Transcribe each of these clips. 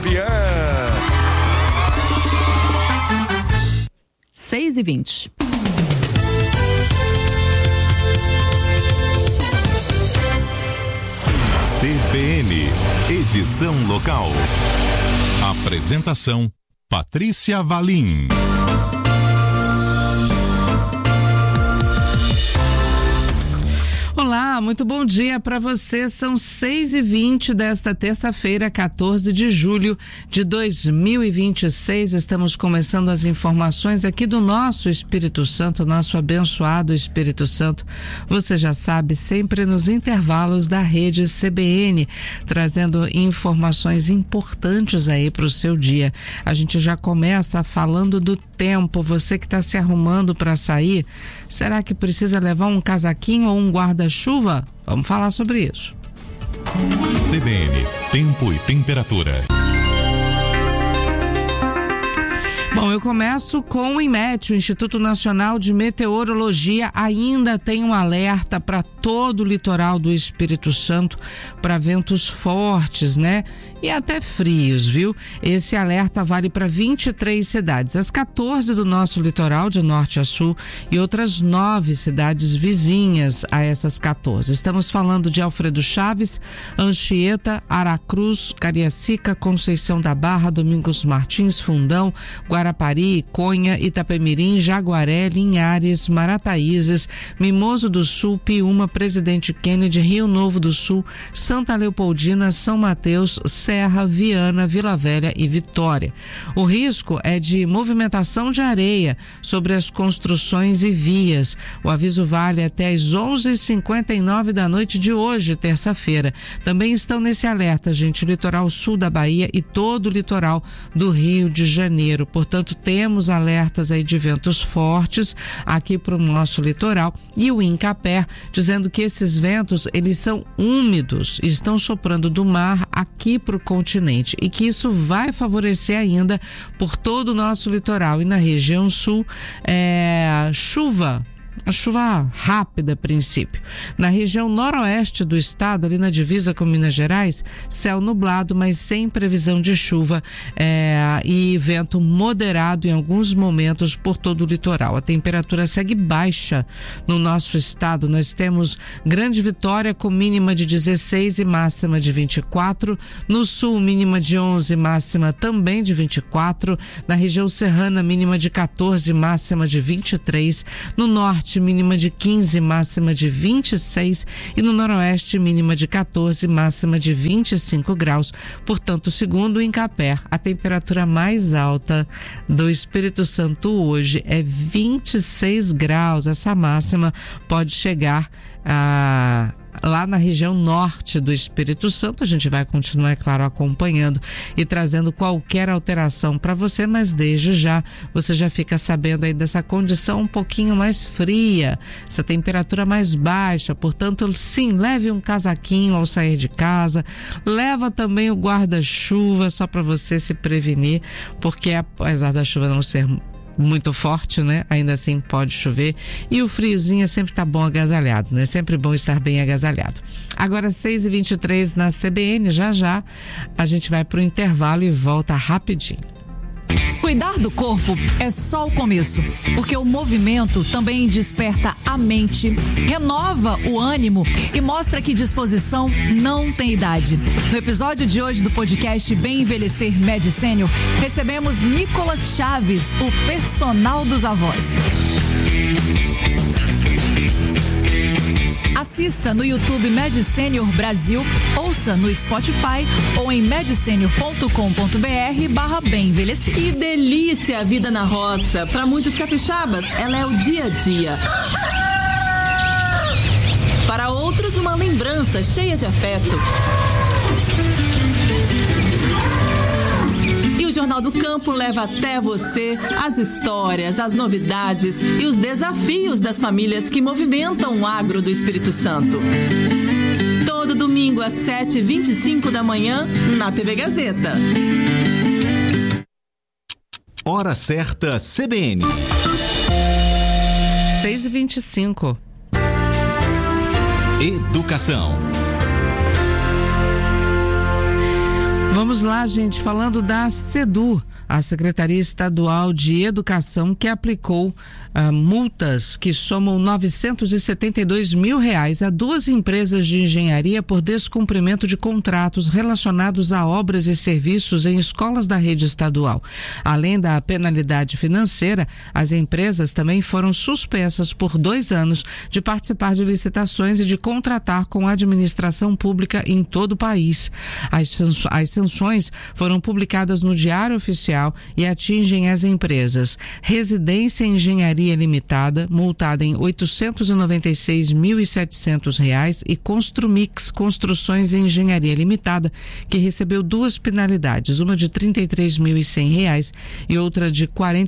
campeã. 6h20. CBN, edição local. Apresentação: Patrícia Valim. Olá, muito bom dia para você. São 6h20 desta terça-feira, 14 de julho de 2026. Estamos começando as informações aqui do nosso Espírito Santo, nosso abençoado Espírito Santo. Você já sabe, sempre nos intervalos da rede CBN, trazendo informações importantes aí para o seu dia. A gente já começa falando do tempo. Você que está se arrumando para sair, será que precisa levar um casaquinho ou um guarda-chuva? Vamos falar sobre isso. CBN, tempo e temperatura. Bom, eu começo com o INMET, o Instituto Nacional de Meteorologia, ainda tem um alerta para todo o litoral do Espírito Santo para ventos fortes, né? E até frios, viu? Esse alerta vale para 23 cidades, as 14 do nosso litoral, de norte a sul, e outras 9 cidades vizinhas a essas 14. Estamos falando de Alfredo Chaves, Anchieta, Aracruz, Cariacica, Conceição da Barra, Domingos Martins, Fundão, Guarapari, Conha, Itapemirim, Jaguaré, Linhares, Marataízes, Mimoso do Sul, Piúma, Presidente Kennedy, Rio Novo do Sul, Santa Leopoldina, São Mateus, Serra, Viana, Vila Velha e Vitória. O risco é de movimentação de areia sobre as construções e vias. O aviso vale até às 11h59 da noite de hoje, terça-feira. Também estão nesse alerta, gente, o litoral sul da Bahia e todo o litoral do Rio de Janeiro. Portanto, temos alertas aí de ventos fortes aqui para o nosso litoral, e o INCAPER dizendo que esses ventos, eles são úmidos, estão soprando do mar aqui para o continente, e que isso vai favorecer ainda por todo o nosso litoral. E na região sul, a chuva rápida a princípio. Na região noroeste do estado, ali na divisa com Minas Gerais, céu nublado, mas sem previsão de chuva, e vento moderado em alguns momentos por todo o litoral. A temperatura segue baixa no nosso estado. Nós temos Grande Vitória com mínima de 16 e máxima de 24. No sul, mínima de 11, máxima também de 24. Na região serrana, mínima de 14, máxima de 23. No norte, mínima de 15, máxima de 26, e no noroeste, mínima de 14, máxima de 25 graus. Portanto, segundo o INCAPER, a temperatura mais alta do Espírito Santo hoje é 26 graus. Essa máxima pode chegar lá na região norte do Espírito Santo. A gente vai continuar, é claro, acompanhando e trazendo qualquer alteração para você, mas desde já você já fica sabendo aí dessa condição um pouquinho mais fria, essa temperatura mais baixa. Portanto, sim, leve um casaquinho ao sair de casa, leva também o guarda-chuva só para você se prevenir, porque apesar da chuva não ser muito forte, né? Ainda assim pode chover, e o friozinho sempre tá bom agasalhado, né? Sempre bom estar bem agasalhado. Agora 6h23 na CBN, já a gente vai pro intervalo e volta rapidinho. Cuidar do corpo é só o começo, porque o movimento também desperta a mente, renova o ânimo e mostra que disposição não tem idade. No episódio de hoje do podcast Bem Envelhecer Med Senior, recebemos Nicolas Chaves, o personal dos avós. Assista no YouTube Med Senior Brasil, ouça no Spotify ou em medsenior.com.br/bem envelhecer. Que delícia a vida na roça! Para muitos capixabas, ela é o dia a dia. Para outros, uma lembrança cheia de afeto. E o Jornal do Campo leva até você as histórias, as novidades e os desafios das famílias que movimentam o agro do Espírito Santo. Todo domingo às 7h25 da manhã na TV Gazeta. Hora certa CBN. 6h25. Educação. Vamos lá, gente, falando da SEDU, a Secretaria Estadual de Educação, que aplicou multas que somam R$972 mil a 2 empresas de engenharia por descumprimento de contratos relacionados a obras e serviços em escolas da rede estadual. Além da penalidade financeira, as empresas também foram suspensas por 2 anos de participar de licitações e de contratar com a administração pública em todo o país. As sanções foram publicadas no Diário Oficial e atingem as empresas Residência Engenharia Limitada, multada em R$896.700, e Construmix Construções e Engenharia Limitada, que recebeu 2 penalidades, uma de R$33.100 e outra de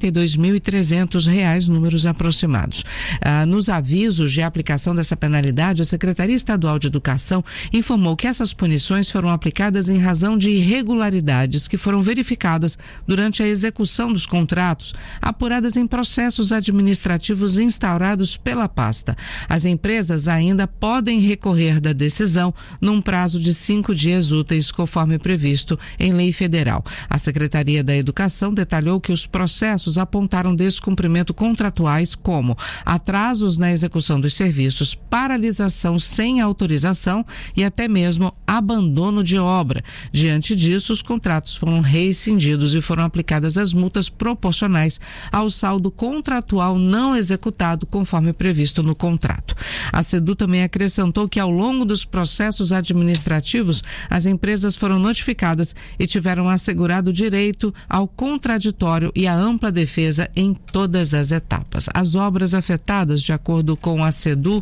R$42.300, números aproximados. Nos avisos de aplicação dessa penalidade, a Secretaria Estadual de Educação informou que essas punições foram aplicadas em razão de irregularidades que foram verificadas durante a execução dos contratos, apuradas em processos administrativos instaurados pela pasta. As empresas ainda podem recorrer da decisão num prazo de 5 dias úteis, conforme previsto em lei federal. A Secretaria da Educação detalhou que os processos apontaram descumprimento contratuais como atrasos na execução dos serviços, paralisação sem autorização e até mesmo abandono de obra. Diante disso, os contratos foram rescindidos e foram aplicadas as multas proporcionais ao saldo contratual não executado, conforme previsto no contrato. A SEDU também acrescentou que, ao longo dos processos administrativos, as empresas foram notificadas e tiveram assegurado o direito ao contraditório e à ampla defesa em todas as etapas. As obras afetadas, de acordo com a SEDU,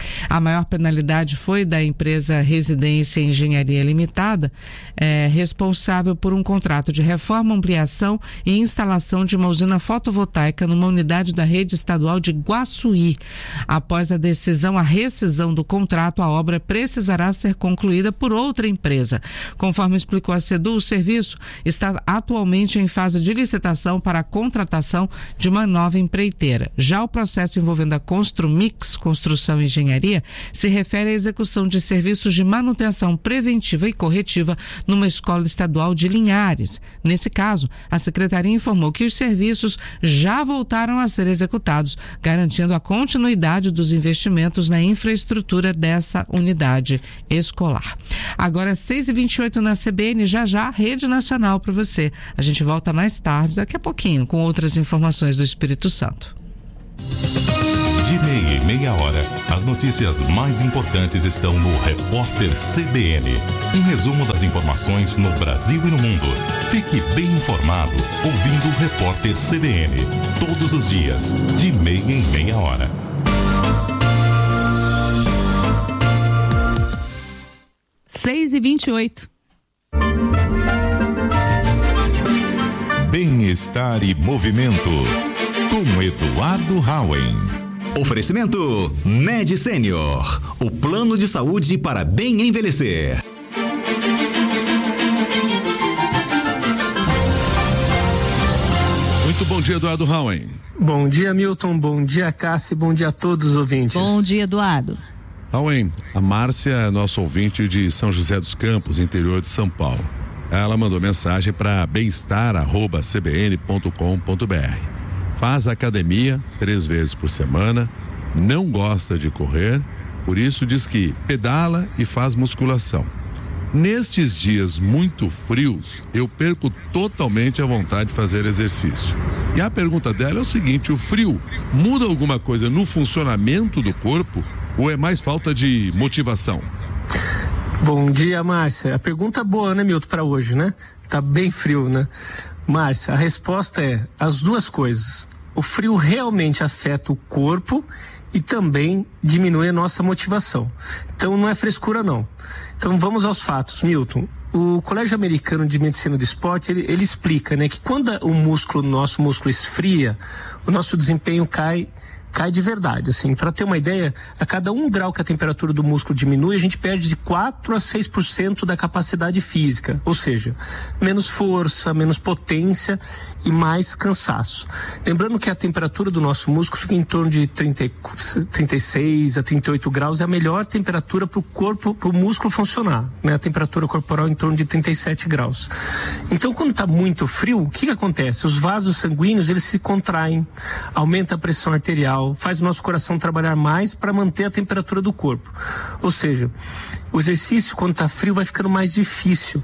a maior penalidade foi da empresa Residência Engenharia Limitada, responsável por um contrato de reforma, ampliação e instalação de uma usina fotovoltaica numa unidade da rede estadual de Guaçuí. Após a rescisão do contrato, a obra precisará ser concluída por outra empresa. Conforme explicou a SEDU, o serviço está atualmente em fase de licitação para a contratação de uma nova empreiteira. Já o processo envolvendo a Construmix Construção e Engenharia se refere à execução de serviços de manutenção preventiva e corretiva numa escola estadual de Linhares. Nesse caso, a Secretaria informou que os serviços já voltaram a ser executados, garantindo a continuidade dos investimentos na infraestrutura dessa unidade escolar. Agora, 6h28 na CBN, já Rede Nacional para você. A gente volta mais tarde, daqui a pouquinho, com outras informações do Espírito Santo. De meia em meia hora, as notícias mais importantes estão no Repórter CBN. Um resumo das informações no Brasil e no mundo. Fique bem informado ouvindo o Repórter CBN. Todos os dias, de meia em meia hora. Seis e 28. Bem-estar e movimento. Com Eduardo Hauen. Oferecimento Med Senior, o plano de saúde para bem envelhecer. Muito bom dia, Eduardo Hauen. Bom dia, Milton. Bom dia, Cássia. Bom dia a todos os ouvintes. Bom dia, Eduardo. Hauen, a Márcia é nossa ouvinte de São José dos Campos, interior de São Paulo. Ela mandou mensagem para bemestar@cbn.com.br. Faz academia 3 vezes por semana, não gosta de correr, por isso diz que pedala e faz musculação. Nestes dias muito frios, eu perco totalmente a vontade de fazer exercício. E a pergunta dela é o seguinte: o frio muda alguma coisa no funcionamento do corpo ou é mais falta de motivação? Bom dia, Márcia. A pergunta boa, né, Milton, para hoje, né? Tá bem frio, né? Márcia, a resposta é as duas coisas. O frio realmente afeta o corpo e também diminui a nossa motivação. Então não é frescura, não. Então vamos aos fatos, Milton. O Colégio Americano de Medicina do Esporte, ele explica, né, que quando o nosso músculo esfria, o nosso desempenho cai cai de verdade, assim, para ter uma ideia, a cada 1 grau que a temperatura do músculo diminui, a gente perde de 4 a 6% da capacidade física, ou seja, menos força, menos potência e mais cansaço. Lembrando que a temperatura do nosso músculo fica em torno de 36 a 38 graus, é a melhor temperatura para o corpo, para o músculo funcionar, né? A temperatura corporal em torno de 37 graus. Então, quando está muito frio, o que acontece? Os vasos sanguíneos, eles se contraem, aumenta a pressão arterial, faz o nosso coração trabalhar mais para manter a temperatura do corpo. Ou seja, o exercício, quando está frio, vai ficando mais difícil.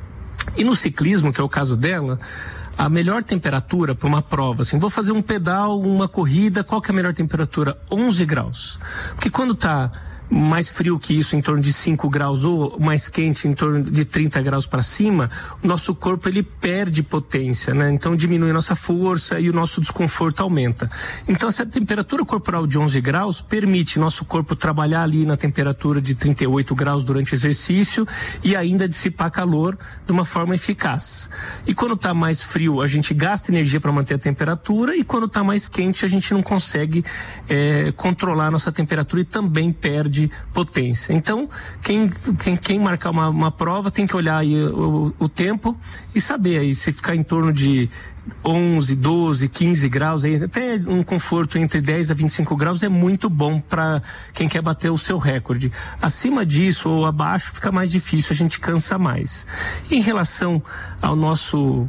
E no ciclismo, que é o caso dela, a melhor temperatura para uma prova, assim, vou fazer um pedal, uma corrida, qual que é a melhor temperatura? 11 graus. Porque quando está mais frio que isso, em torno de 5 graus, ou mais quente, em torno de 30 graus para cima, o nosso corpo ele perde potência, né? Então diminui a nossa força e o nosso desconforto aumenta. Então essa temperatura corporal de 11 graus permite nosso corpo trabalhar ali na temperatura de 38 graus durante o exercício e ainda dissipar calor de uma forma eficaz. E quando está mais frio, a gente gasta energia para manter a temperatura, e quando está mais quente, a gente não consegue controlar a nossa temperatura e também perde potência. Então, quem marcar uma prova tem que olhar aí o tempo e saber aí, se ficar em torno de 11, 12, 15 graus, aí, até um conforto entre 10 a 25 graus é muito bom para quem quer bater o seu recorde. Acima disso ou abaixo fica mais difícil, a gente cansa mais. Em relação ao nosso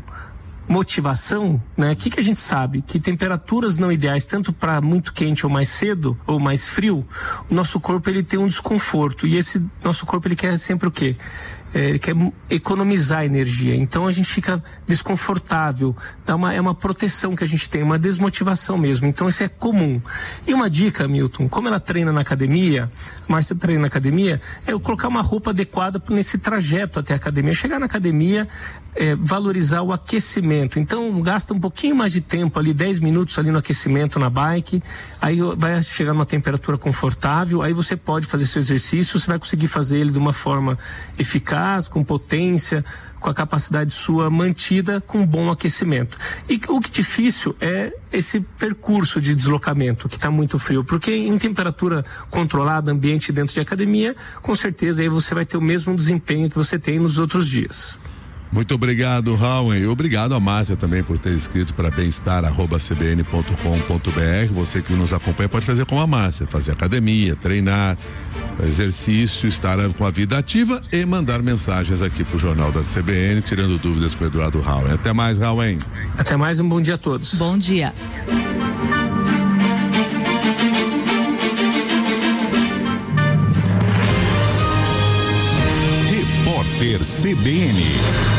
motivação, né? O que a gente sabe? Que temperaturas não ideais, tanto para muito quente ou mais cedo, ou mais frio, o nosso corpo ele tem um desconforto, e esse nosso corpo ele quer sempre o quê? Ele quer economizar energia, então a gente fica desconfortável, é uma proteção que a gente tem, uma desmotivação mesmo, então isso é comum. E uma dica, Milton, como ela treina na academia, a Márcia treina na academia, é eu colocar uma roupa adequada nesse trajeto até a academia, chegar na academia, valorizar o aquecimento, então gasta um pouquinho mais de tempo ali, 10 minutos ali no aquecimento na bike, aí vai chegar numa temperatura confortável, aí você pode fazer seu exercício, você vai conseguir fazer ele de uma forma eficaz, com potência, com a capacidade sua mantida, com bom aquecimento. E o que é difícil é esse percurso de deslocamento, que está muito frio, porque em temperatura controlada, ambiente dentro de academia, com certeza aí você vai ter o mesmo desempenho que você tem nos outros dias. Muito obrigado, Raul, e obrigado a Márcia também por ter escrito para bem-estar@cbn.com.br. Você que nos acompanha pode fazer como a Márcia, fazer academia, treinar, exercício, estar com a vida ativa e mandar mensagens aqui pro Jornal da CBN, tirando dúvidas com o Eduardo Raul. Até mais, Raul. Até mais, um bom dia a todos. Bom dia. Repórter CBN.